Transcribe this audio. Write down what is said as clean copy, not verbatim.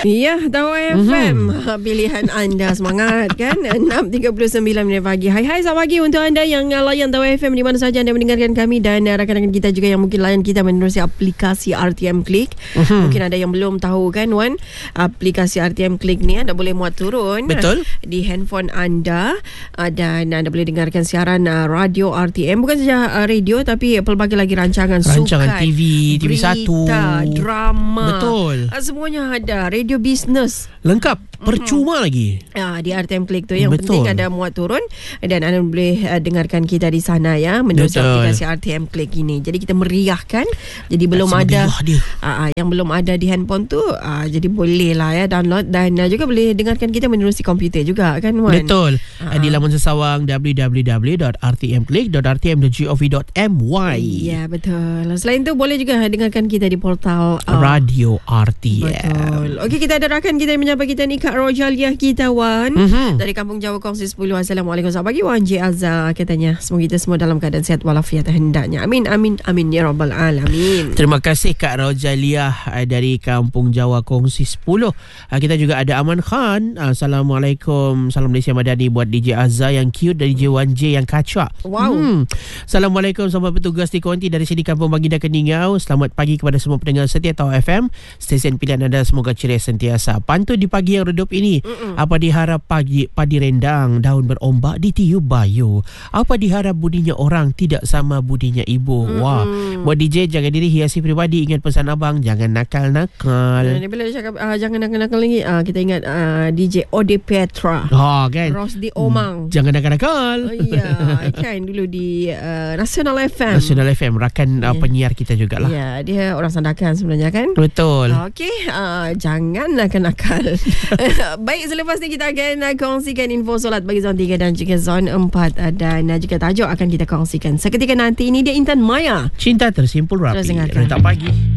Ya, Dawai FM. Pilihan anda semangat kan. 6.39 minit pagi. Hai selamat pagi untuk anda yang layan Dawai FM di mana saja anda mendengarkan kami, dan rakan-rakan kita juga yang mungkin layan kita menerusi aplikasi RTM Click. Mungkin ada yang belum tahu kan Wan, aplikasi RTM Click ni anda boleh muat turun. Betul. Di handphone anda, dan anda boleh dengarkan siaran radio RTM. Bukan saja radio, tapi pelbagai lagi rancangan sukan, TV, TV1, berita, drama. Betul. Semuanya ada. Radio bisnes lengkap, percuma lagi. di RTM Click tu. Yang Betul. penting ada muat turun dan anda boleh dengarkan kita di sana ya, menerusi aplikasi RTM Click ini. Jadi kita meriahkan. Jadi belum ada yang belum ada di handphone tu, jadi boleh lah ya download, dan juga boleh dengarkan kita menerusi komputer juga kan Wan? Betul. Di laman sesawang www.rtmclick.rtm.gov.my. Ya, betul. Selain tu boleh juga dengarkan kita di portal Radio RTM. Betul. Okey, kita ada rakan kita yang menyapa kita ni, Kak Rojaliah kita Wan, dari Kampung Jawa Kongsi 10. Assalamualaikum. Selamat pagi Wan J. Azhar. Katanya semoga kita semua dalam keadaan sihat walafiat hendaknya. Amin amin amin ya rabbal alamin. Terima kasih Kak Rojaliah dari Kampung Jawa Kongsi 10. Kita juga ada Aman Khan. Assalamualaikum. Salam Malaysia Madani buat DJ Azhar yang cute, dari DJ 1J yang kacak. Wow. Assalamualaikum, selamat bertugas di Konti dari sini Kampung Baginda Keningau. Selamat pagi kepada semua pendengar setia Tau FM, stesen pilihan anda. Semoga ceria sentiasa. Pantun di pagi yang redup ini. Apa diharap padi rendang, daun berombak ditiup bayu. Apa diharap budinya orang tidak sama budinya ibu. Wah. Buat DJ, jaga diri, hiasi pribadi. Ingat pesan abang, jangan nakal-nakal. Bila dia cakap jangan nakal-nakal lagi, kita ingat DJ Ode Petra. Kan? Rosdi Omang. Jangan nakal-nakal. Ya, kan dulu di Nasional FM. Nasional FM, rakan penyiar kita jugalah. Ya, dia orang Sandakan sebenarnya kan. Betul. Okey, jangan nakal-nakal. Baik, selepas ni kita akan kongsikan info solat bagi zon 3 dan juga zon 4, dan juga tajuk akan kita kongsikan seketika nanti. Ini dia Intan Maya, Cinta Tersimpul Rapi. Terus dengarkan. Rentak pagi.